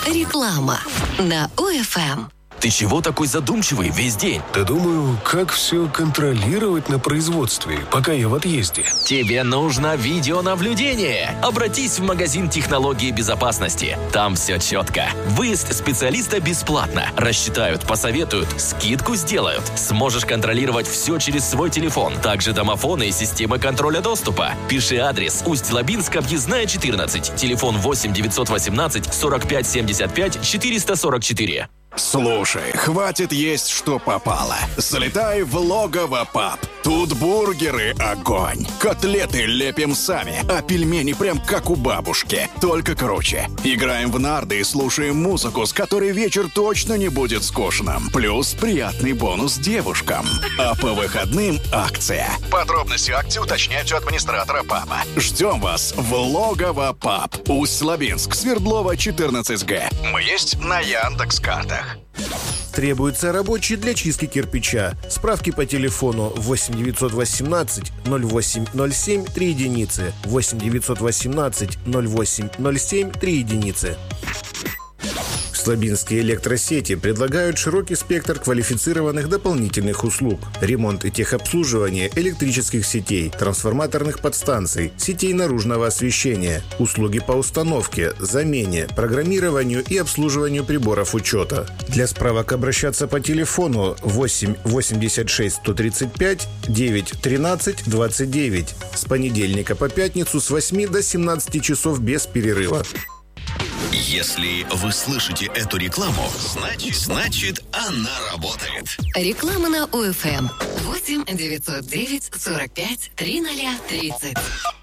Реклама на ОФМ. Ты чего такой задумчивый весь день? Да думаю, как все контролировать на производстве, пока я в отъезде. Тебе нужно видеонаблюдение. Обратись в магазин технологии безопасности. Там все четко. Выезд специалиста бесплатно. Рассчитают, посоветуют, скидку сделают. Сможешь контролировать все через свой телефон. Также домофоны и системы контроля доступа. Пиши адрес: Усть-Лабинск, объездная 14. Телефон 8 918 45 75 444. Слушай, хватит есть, что попало. Залетай в логово ПАП. Тут бургеры огонь. Котлеты лепим сами, а пельмени прям как у бабушки. Только круче. Играем в нарды и слушаем музыку, с которой вечер точно не будет скучным. Плюс приятный бонус девушкам. А по выходным акция. Подробности акции уточняйте у администратора ПАПа. Ждем вас в логово ПАП. Усть-Лабинск, Свердлова, 14Г. Мы есть на Яндекс.Картах. Требуется рабочий для чистки кирпича. Справки по телефону 8 918 08 07 3 единицы. 8 918 08 07 3 единицы. Слабинские электросети предлагают широкий спектр квалифицированных дополнительных услуг. Ремонт и техобслуживание электрических сетей, трансформаторных подстанций, сетей наружного освещения, услуги по установке, замене, программированию и обслуживанию приборов учета. Для справок обращаться по телефону 8 86 135 9 13 29 с понедельника по пятницу с 8 до 17 часов без перерыва. Если вы слышите эту рекламу, значит она работает. Реклама на ОФМ. 8 909 45 3030.